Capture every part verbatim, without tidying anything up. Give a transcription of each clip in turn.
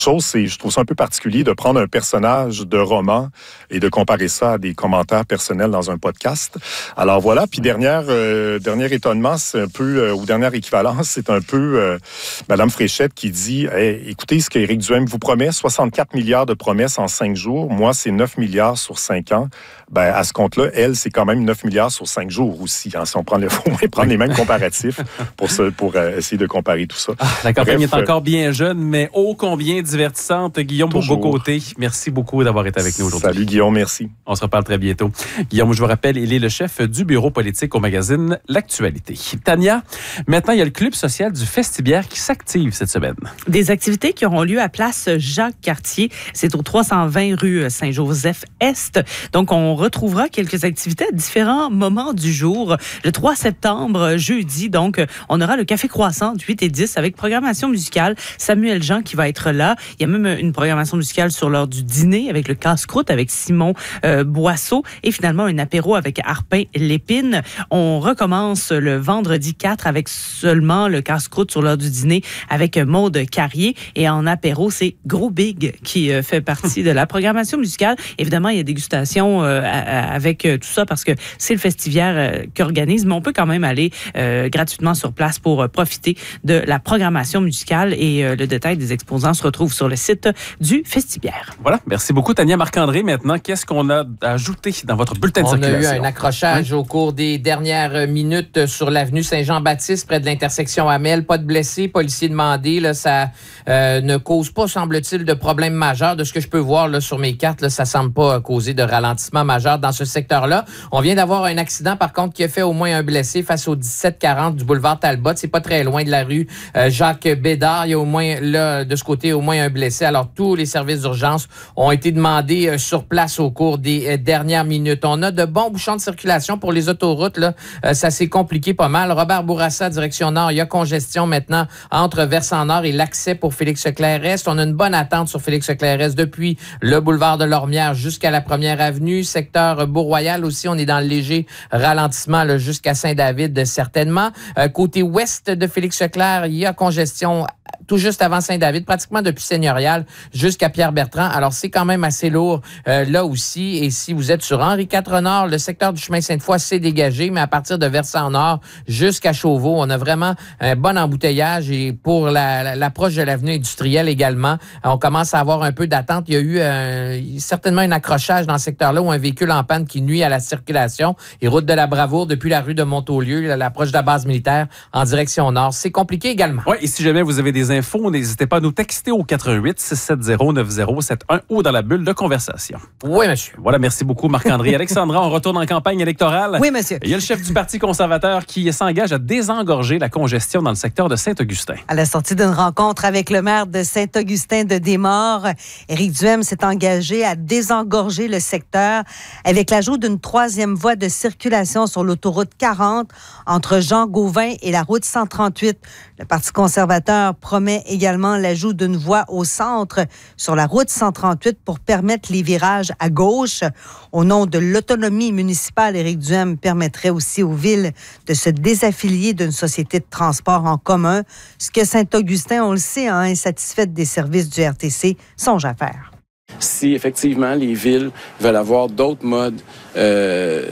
chose, c'est, je trouve ça un peu particulier de prendre un personnage de roman et de comparer ça à des commentaires personnels dans un podcast. Alors voilà, puis dernière, euh, dernier étonnement, c'est un peu, euh, ou dernière équivalence, c'est un peu euh, Mme Fréchette qui dit hey, « Écoutez, ce qu'Éric Duhaime vous promet, soixante-quatre milliards de promesses en cinq jours, moi, c'est neuf milliards sur cinq ans. » Ben, à ce compte-là, elle, c'est quand même neuf milliards sur cinq jours aussi. Hein, si on prend les, faut prendre les mêmes comparatifs pour, ce, pour euh, essayer de comparer tout ça. Ah, la campagne Bref, est encore bien jeune, mais ô combien divertissante. Guillaume Beaucoté, merci beaucoup d'avoir été avec nous aujourd'hui. Salut Guillaume, merci. On se reparle très bientôt. Guillaume, je vous rappelle, il est le chef du bureau politique au magazine L'Actualité. Tania, maintenant, il y a le club social du Festibiaire qui s'active cette semaine. Des activités qui auront lieu à place Jacques-Cartier. C'est au trois cent vingt rue Saint-Joseph-Est. Donc, on retrouvera quelques activités à différents moments du jour. Le trois septembre, jeudi, donc, on aura le Café Croissant de huit et dix avec programmation musicale. Samuel Jean qui va être là. Il y a même une programmation musicale sur l'heure du dîner avec le casse-croûte avec Simon euh, Boisseau et finalement un apéro avec Arpin Lépine. On recommence le vendredi quatre avec seulement le casse-croûte sur l'heure du dîner avec Maude Carrier et en apéro, c'est Gros Big qui euh, fait partie de la programmation musicale. Évidemment, il y a dégustation euh, à, à, avec euh, tout ça parce que c'est le Festiviaire euh, qui organise, mais on peut quand même aller euh, gratuitement sur place pour euh, profiter de la programmation musicale et euh, le détail des exposants se retrouve sur le site du Festibiaire. Voilà, merci beaucoup Tania. Marc-André, maintenant, qu'est-ce qu'on a ajouté dans votre bulletin de on circulation? On a eu un accrochage oui. au cours des dernières minutes sur l'avenue Saint-Jean-Baptiste, près de l'intersection Hamel. Pas de blessés, policiers demandés. Là, ça euh, ne cause pas, semble-t-il, de problème majeur. De ce que je peux voir là, sur mes cartes, là, ça semble pas causer de ralentissement majeur dans ce secteur-là. On vient d'avoir un accident, par contre, qui a fait au moins un blessé face au dix-sept quarante du boulevard Talbot. C'est pas très loin de la rue euh, Jacques-Bédard. Il y a au moins, là, de ce côté, au moins un blessé. Alors, tous les services d'urgence ont été demandés euh, sur place au cours des euh, dernières minutes. On a de bons bouchons de circulation pour les autoroutes. Là. Euh, ça s'est compliqué pas mal. Robert Bourassa, direction nord, il y a congestion maintenant entre Versant Nord et l'accès pour Félix-Leclerc-Est. On a une bonne attente sur Félix-Leclerc-Est depuis le boulevard de Lormière jusqu'à la première avenue. Secteur Beau-Royal aussi, on est dans le léger ralentissement là, jusqu'à Saint-David, certainement. Euh, côté ouest de Félix-Leclerc, il y a congestion tout juste avant Saint-David, pratiquement depuis Seigneurial jusqu'à Pierre-Bertrand. Alors, c'est quand même assez lourd euh, là aussi. Et si vous êtes sur Henri quatre Nord, le secteur du chemin Sainte-Foy s'est dégagé, mais à partir de Versant Nord jusqu'à Chauveau, on a vraiment un bon embouteillage. Et pour la, la, l'approche de l'avenue industrielle également, on commence à avoir un peu d'attente. Il y a eu euh, certainement un accrochage dans ce secteur-là ou un véhicule en panne qui nuit à la circulation. Et route de la Bravoure depuis la rue de Montaulieu, l'approche de la base militaire en direction nord. C'est compliqué également. Oui, et si jamais vous avez des infos, n'hésitez pas à nous texter au quatre un huit, six sept zéro, neuf zéro sept un ou dans la bulle de conversation. Oui, monsieur. Voilà, merci beaucoup Marc-André. Alexandra, on retourne en campagne électorale. Oui, monsieur. Il y a le chef du Parti conservateur qui s'engage à désengorger la congestion dans le secteur de Saint-Augustin. À la sortie d'une rencontre avec le maire de Saint-Augustin-de-Desmaures, Éric Duhaime s'est engagé à désengorger le secteur avec l'ajout d'une troisième voie de circulation sur l'autoroute quarante entre Jean-Gauvin et la route cent trente-huit. Le Parti conservateur promet également l'ajout d'une voie au centre sur la route cent trente-huit pour permettre les virages à gauche. Au nom de l'autonomie municipale, Éric Duhaime permettrait aussi aux villes de se désaffilier d'une société de transport en commun, ce que Saint-Augustin, on le sait, hein, insatisfaite des services du R T C, songe à faire. Si effectivement les villes veulent avoir d'autres modes euh,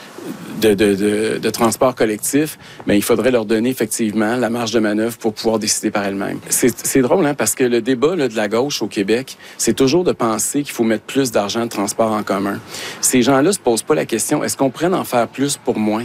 de, de, de, de transport collectif, bien, il faudrait leur donner effectivement la marge de manœuvre pour pouvoir décider par elles-mêmes. C'est, c'est drôle, hein, parce que le débat là, de la gauche au Québec, c'est toujours de penser qu'il faut mettre plus d'argent de transport en commun. Ces gens-là ne se posent pas la question, est-ce qu'on pourrait en faire plus pour moins?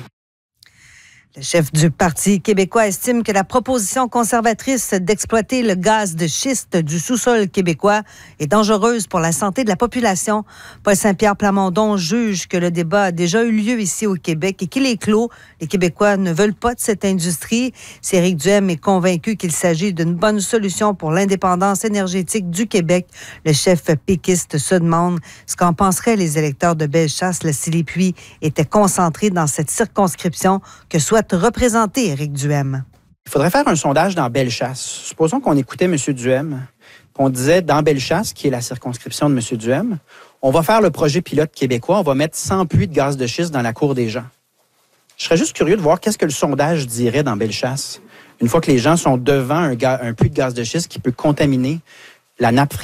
Le chef du Parti québécois estime que la proposition conservatrice d'exploiter le gaz de schiste du sous-sol québécois est dangereuse pour la santé de la population. Paul Saint-Pierre Plamondon juge que le débat a déjà eu lieu ici au Québec et qu'il est clos. Les Québécois ne veulent pas de cette industrie. Si Éric Duhaime est convaincu qu'il s'agit d'une bonne solution pour l'indépendance énergétique du Québec, le chef péquiste se demande ce qu'en penseraient les électeurs de Bellechasse si les puits étaient concentrés dans cette circonscription que souhaite représenter Éric Duhaime. Il faudrait faire un sondage dans Bellechasse. Supposons qu'on écoutait M. Duhaime, qu'on disait dans Bellechasse, qui est la circonscription de M. Duhaime, on va faire le projet pilote québécois, on va mettre cent puits de gaz de schiste dans la cour des gens. Je serais juste curieux de voir qu'est-ce que le sondage dirait dans Bellechasse, une fois que les gens sont devant un, ga- un puits de gaz de schiste qui peut contaminer la nappe